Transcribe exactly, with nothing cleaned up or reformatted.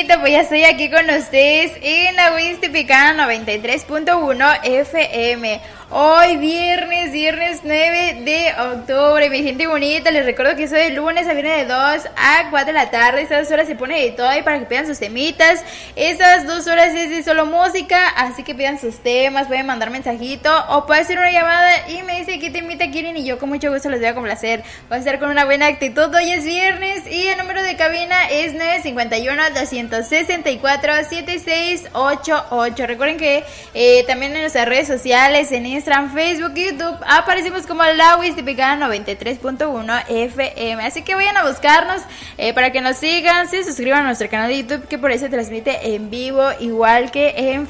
bonito, pues ya estoy aquí con ustedes en la Wins Tipicana noventa y tres punto uno F M. Hoy viernes, viernes nueve de octubre, mi gente bonita, les recuerdo que soy de lunes a viernes de dos a cuatro de la tarde. Estas dos horas se pone de todo y para que pidan sus temitas. Estas dos horas es de solo música, así que pidan sus temas, pueden mandar mensajito o puede hacer una llamada y me dice qué temita quieren y yo con mucho gusto les voy a complacer. Voy a estar con una buena actitud, hoy es viernes y el número de cabina es nueve cinco uno, dos seis cuatro, siete seis ocho ocho. Recuerden que eh, también en nuestras redes sociales, en Instagram, Facebook y YouTube aparecemos como la Wins Tipicana noventa y tres punto uno F M, así que vayan a buscarnos eh, para que nos sigan, se suscriban a nuestro canal de YouTube que por eso se transmite en vivo igual que en